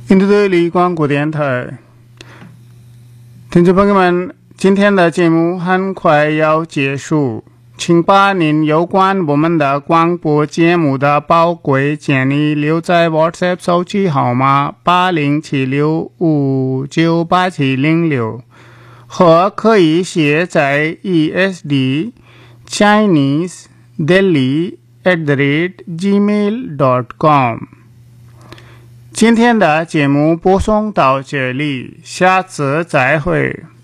印度的李光国电台，听众朋友们，今天的节目很快要结束，请把您有关我们的广播节目的宝贵建议留在 WhatsApp 手机号码8076598706，或可以写在 ESD Chinese Delhi@gmail.com。今天的节目播送到这里，下次再会。